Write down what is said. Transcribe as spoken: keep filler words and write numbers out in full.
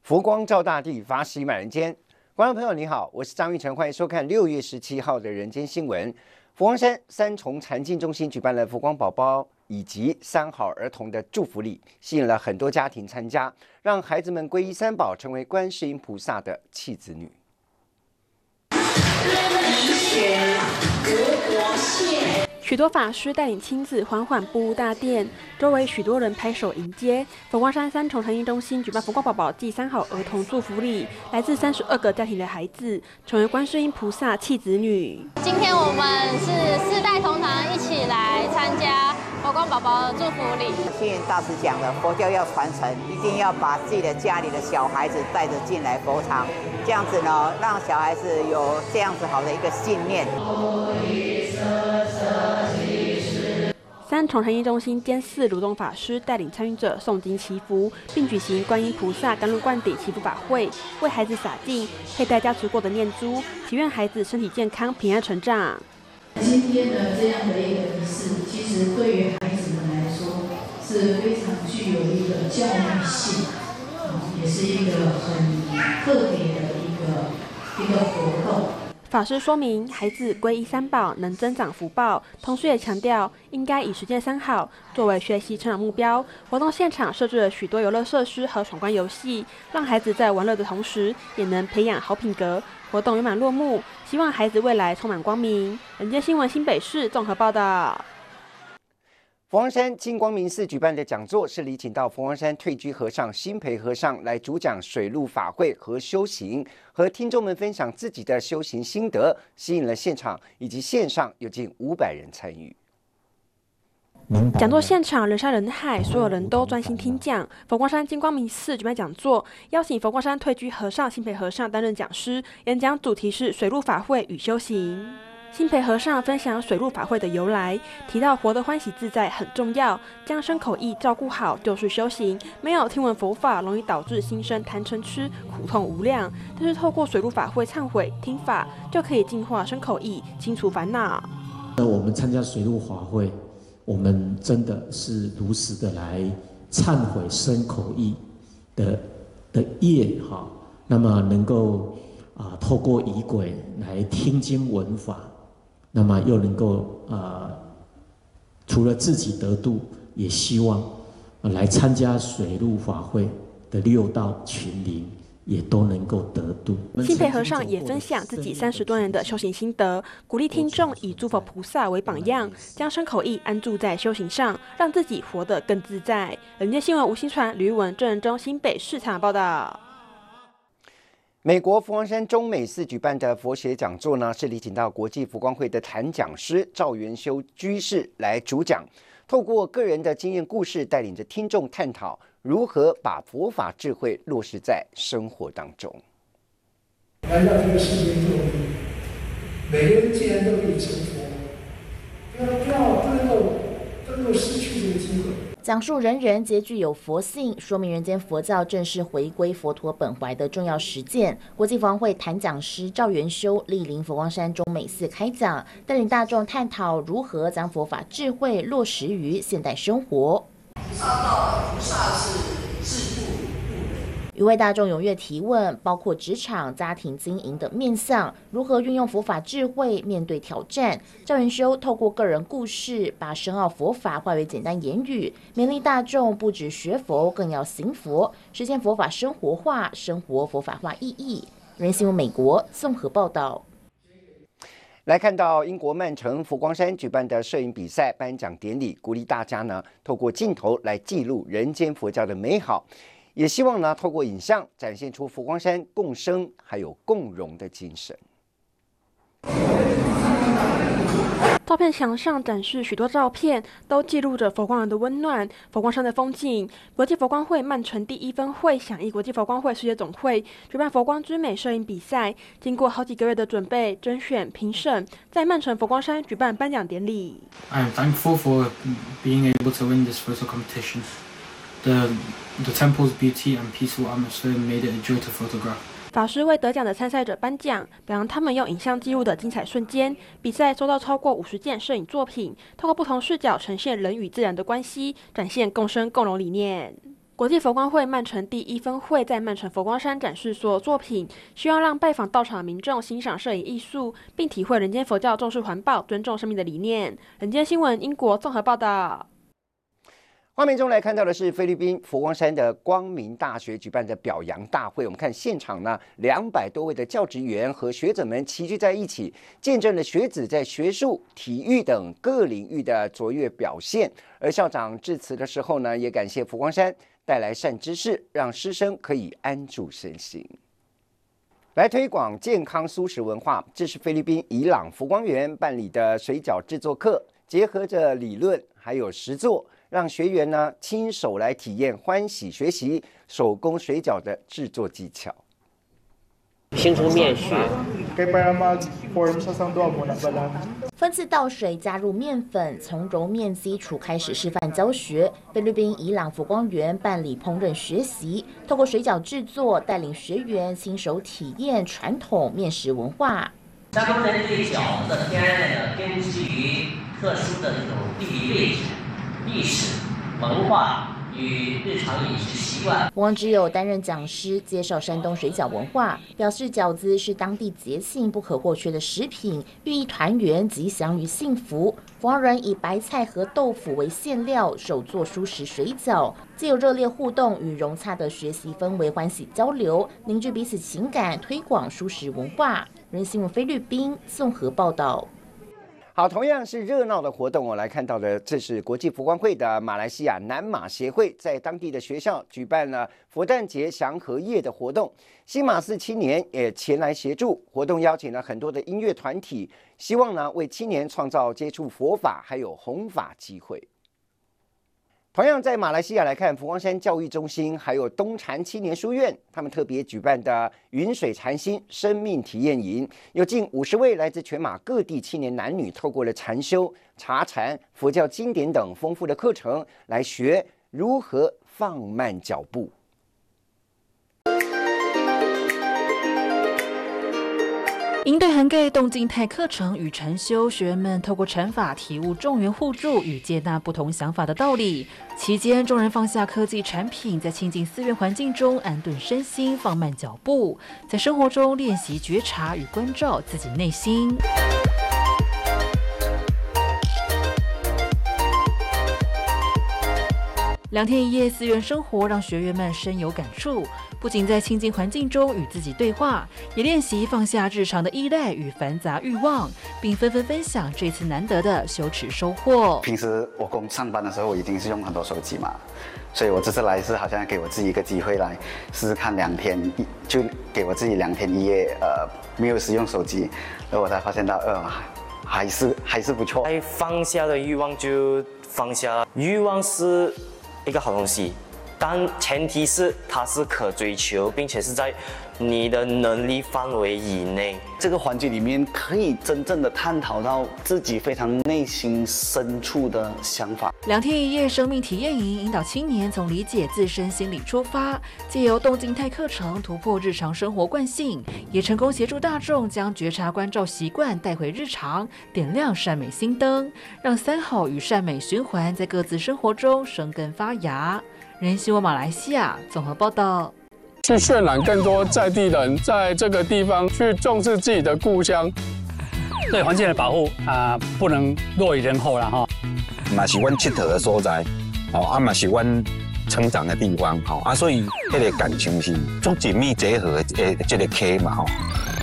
佛光照大地，法喜满人间。观众朋友你好，我是张玉成，欢迎收看六月十七号的人间新闻。佛光山三重禅境中心举办了佛光宝宝以及三好儿童的祝福礼，吸引了很多家庭参加，让孩子们皈依三宝，成为观世音菩萨的弃子女。 许多法师带领亲子缓缓步入大殿，周围许多人拍手迎接。佛光山三重禅境中心举办佛光宝宝暨三好儿童祝福礼，来自三十二个家庭的孩子成为观世音菩萨弃子女。 今天我们是四代同堂一起来参加佛光宝宝的祝福礼。 星云大师讲了，佛教要传承，一定要把自己的家里的小孩子带着进来佛堂，这样子呢，让小孩子有这样子好的一个信念。 三重禅境中心监寺卢东法师带领参与者诵经祈福，并举行观音菩萨甘露灌顶祈福法会，为孩子洒净，佩戴加持过的念珠，祈愿孩子身体健康、平安成长。 今天的这样的一个仪式，其实对于孩子们来说是非常具有一个教育性，也是一个很特别的一个一个活动。 法师说明，孩子皈依三宝能增长福报，同时也强调应该以实践三好作为学习成长目标。活动现场设置了许多游乐设施和闯关游戏，让孩子在玩乐的同时，也能培养好品格。活动圆满落幕，希望孩子未来充满光明。人间新闻新北市综合报道。 佛光山金光明寺举办的讲座是礼请到佛光山退居和尚新培和尚来主讲水陆法会和修行，和听众们分享自己的修行心得，吸引了现场以及线上有近五百人参与。 讲座现场人山人海，所有人都专心听讲。佛光山金光明寺举办讲座，邀请佛光山退居和尚新培和尚担任讲师，演讲主题是水陆法会与修行。新培和尚分享水陆法会的由来，提到活得欢喜自在很重要，将身口意照顾好就是修行。没有听闻佛法，容易导致心生贪嗔痴，苦痛无量。但是透过水陆法会忏悔听法，就可以净化身口意，清除烦恼。 那我们参加水陆法会，我们真的是如实的来忏悔身口意的的业哈，那么能够啊透过仪轨来听经闻法。那么又能够呃，除了自己得度，也希望、呃、来参加水陆法会的六道群灵也都能够得度。 新培和尚也分享自己三十多年的修行心得，鼓励听众以诸佛菩萨为榜样，将身口意安住在修行上，让自己活得更自在。人间新闻吴新传、吕玉文、郑仁忠新北市采访报道。 美国佛光山中美寺举办的佛学讲座呢，是礼请到国际佛光会的坛讲师赵元修居士来主讲，透过个人的经验故事，带领着听众探讨如何把佛法智慧落实在生活当中。 来到这个世界做人，每个人既然都可以成佛，不要不要不能够不能够失去这个机会。 讲述人人皆具有佛性，说明人间佛教正是回归佛陀本怀的重要实践。国际佛光会坛讲师赵元修莅临佛光山中美寺开讲，带领大众探讨如何将佛法智慧落实于现代生活。 菩萨道，菩萨是自度。 与会大众踊跃提问，包括职场、家庭经营等面向，如何运用佛法智慧面对挑战。赵元修透过个人故事，把深奥佛法化为简单言语，勉励大众不只学佛，更要行佛，实现佛法生活化，生活佛法化意义。人新闻美国综合报道。 来看到英国曼城佛光山举办的摄影比赛颁奖典礼，鼓励大家呢透过镜头来记录人间佛教的美好。也希望呢，透过影像展现出佛光山共生还有共荣的精神。 照片墙上展示许多照片，都记录着佛光人的温暖、佛光山的风景。国际佛光会曼城第一分会响应国际佛光会世界总会举办佛光之美摄影比赛，经过好几个月的准备、甄选、评审，在曼城佛光山举办颁奖典礼。 I'm thankful for being able to win this photo competition. The the temple's beauty and peaceful atmosphere made it a joy to photograph. 法师为得奖的参赛者颁奖，表扬他们用影像记录的精彩瞬间。比赛收到超过五十件摄影作品，透过不同视角呈现人与自然的关系，展现共生共荣理念。 国际佛光会曼城第一分会在曼城佛光山展示所有作品，希望让拜访到场的民众欣赏摄影艺术，并体会人间佛教重视环保、尊重生命的理念。人间新闻英国综合报道。 画面中来看到的是菲律宾佛光山的光明大学举办的表扬大会。我们看现场呢，两百多位的教职员和学者们齐聚在一起，见证了学子在学术、体育等各领域的卓越表现。而校长致辞的时候呢，也感谢佛光山带来善知识，让师生可以安住身心。来推广健康素食文化，这是菲律宾伊朗佛光园办理的水饺制作课，结合着理论还有实作，让学员呢亲手来体验，欢喜学习手工水饺的制作技巧。 新出面学。 分次倒水，加入面粉，从揉面基础开始示范教学。菲律宾伊朗佛光园办理烹饪学习，透过水饺制作，带领学员亲手体验传统面食文化。 山东人对饺子的偏爱呢，根基于特殊的这种地理位置、历史文化与日常饮食习惯。 王之友担任讲师，介绍山东水饺文化，表示饺子是当地节庆不可或缺的食品，寓意团圆、吉祥与幸福。佛光人以白菜和豆腐为馅料，手做蔬食水饺，藉由热烈互动与融洽的学习氛围，欢喜交流，凝聚彼此情感，推广蔬食文化。人新闻菲律宾综合报道。 好，同样是热闹的活动，我来看到的，这是国际佛光会的马来西亚南马协会在当地的学校举办了佛诞节祥和夜的活动，新马寺青年也前来协助。活动邀请了很多的音乐团体，希望呢为青年创造接触佛法还有弘法机会。同样在马来西亚来看，佛光山教育中心还有东禅青年书院，他们特别举办的云水禅心生命体验营，有近五十位来自全马各地青年男女，透过了禅修、茶禅、佛教经典等丰富的课程，来学如何放慢脚步。 营队涵盖动静态课程与禅修，学员们透过禅法体悟众缘互助与接纳不同想法的道理。期间，众人放下科技产品，在清净寺院环境中安顿身心，放慢脚步，在生活中练习觉察与关照自己内心。两天一夜寺院生活让学员们深有感触，不仅在清净环境中与自己对话，也练习放下日常的依赖与繁杂欲望，并纷纷分享这次难得的羞耻收获。 平时我工上班的时候，我一定是用很多手机嘛，所以我这次来是好像给我自己一个机会来试试看两天，就给我自己两天一夜呃没有使用手机，然后我才发现到呃还是还是不错。 放下的欲望就放下了，欲望是一个好东西，但前提是它是可追求，并且是在你的能力范围以内。 这个环节里面可以真正的探讨到自己非常内心深处的想法。 两天一夜生命体验营引导青年从理解自身心理出发，借由动静态课程突破日常生活惯性，也成功协助大众将觉察关照习惯带回日常，点亮善美心灯，让三好与善美循环在各自生活中生根发芽。人新闻马来西亚综合报道。 去渲染更多在地人在这个地方去重视自己的故乡， 对环境的保护啊、呃，不能落于人后了哈。 嘛是阮佚佗的所在，哦啊嘛是阮成长的地方，吼啊，所以迄个感情是足紧密结合的这个 K 嘛吼。